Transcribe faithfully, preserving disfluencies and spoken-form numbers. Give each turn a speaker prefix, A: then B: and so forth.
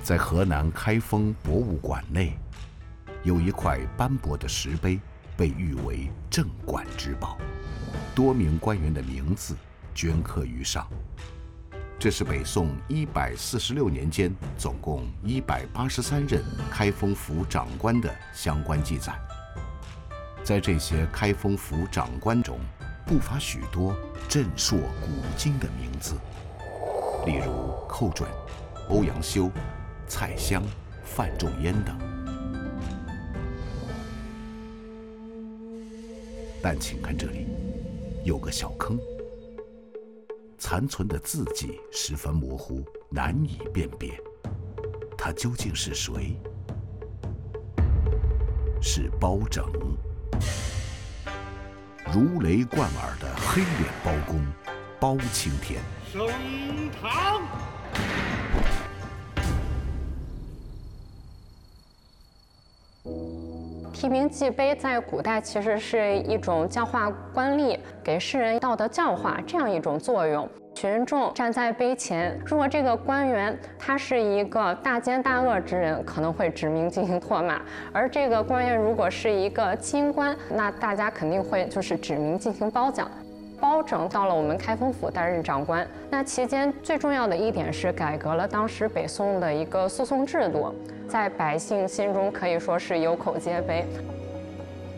A: 在河南开封博物馆内，有一块斑驳的石碑，被誉为镇馆之宝，多名官员的名字镌刻于上。这是北宋一百四十六年间总共一百八十三任开封府长官的相关记载。在这些开封府长官中，不乏许多震烁古今的名字，例如寇准、欧阳修、蔡襄、范仲淹等。但请看这里，有个小坑，残存的字迹十分模糊，难以辨别，他究竟是谁？是包拯。如雷贯耳的黑脸包公包青天。
B: 升堂。
C: 提名记碑在古代其实是一种教化官吏，给世人道德教化这样一种作用。群众站在碑前，如果这个官员他是一个大奸大恶之人，可能会指名进行唾骂；而这个官员如果是一个清官，那大家肯定会就是指名进行褒奖。包拯到了我们开封府担任长官，那期间最重要的一点是改革了当时北宋的一个诉讼制度，在百姓心中可以说是有口皆碑。